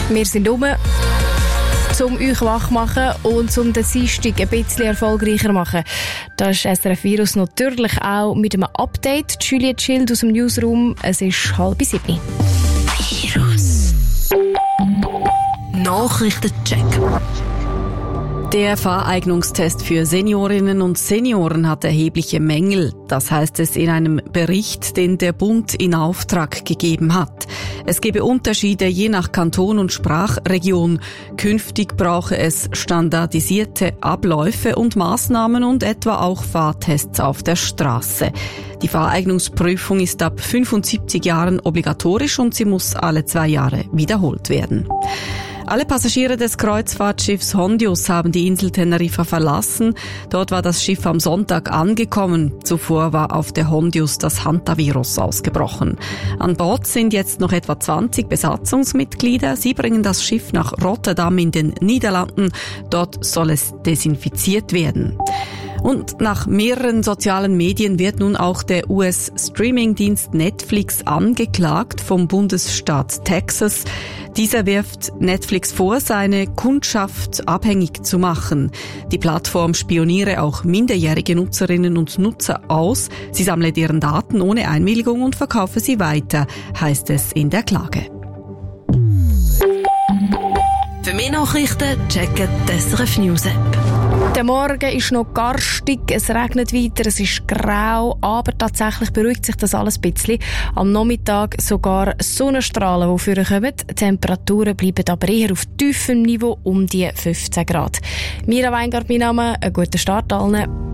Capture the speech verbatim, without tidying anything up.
Wir sind rum, um euch wach zu machen und um den Dienstag ein bisschen erfolgreicher zu machen. Das ist S R F Virus natürlich auch mit einem Update. Julia Schild aus dem Newsroom. Es ist halb sieben. Virus. Nachrichtencheck. Der Fahreignungstest für Seniorinnen und Senioren hat erhebliche Mängel. Das heißt es in einem Bericht, den der Bund in Auftrag gegeben hat. Es gebe Unterschiede je nach Kanton und Sprachregion. Künftig brauche es standardisierte Abläufe und Maßnahmen und etwa auch Fahrtests auf der Straße. Die Fahreignungsprüfung ist ab fünfundsiebzig Jahren obligatorisch und sie muss alle zwei Jahre wiederholt werden. Alle Passagiere des Kreuzfahrtschiffs Hondius haben die Insel Teneriffa verlassen. Dort war das Schiff am Sonntag angekommen. Zuvor war auf der Hondius das Hantavirus ausgebrochen. An Bord sind jetzt noch etwa zwanzig Besatzungsmitglieder. Sie bringen das Schiff nach Rotterdam in den Niederlanden. Dort soll es desinfiziert werden. Und nach mehreren sozialen Medien wird nun auch der U S-Streaming-Dienst Netflix angeklagt vom Bundesstaat Texas. Dieser wirft Netflix vor, seine Kundschaft abhängig zu machen. Die Plattform spioniere auch minderjährige Nutzerinnen und Nutzer aus. Sie sammle deren Daten ohne Einwilligung und verkaufe sie weiter, heißt es in der Klage. Für mehr Nachrichten checken die S R F News App. Der Morgen ist noch garstig, es regnet weiter, es ist grau, aber tatsächlich beruhigt sich das alles ein bisschen. Am Nachmittag sogar Sonnenstrahlen, die vorkommen. Die Temperaturen bleiben aber eher auf tiefem Niveau, um die fünfzehn Grad. Mira Weingart, mein Name, einen guten Start allen.